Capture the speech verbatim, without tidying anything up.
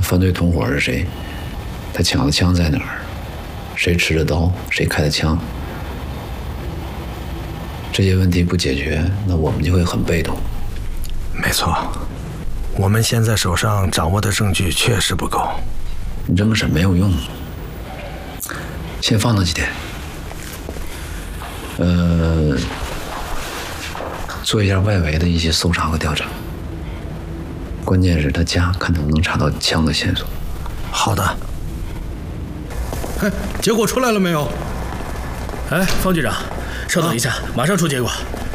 犯罪同伙是谁？他抢的枪在哪儿？谁持着刀？谁开的枪？这些问题不解决，那我们就会很被动。 没错，我们现在手上掌握的证据确实不够。 你这么审没有用，先放那几天。呃，做一下外围的一些搜查和调查。关键是他家，看能不能查到枪的线索。 好的。 哎，结果出来了没有？ 哎，方局长，稍等一下，马上出结果。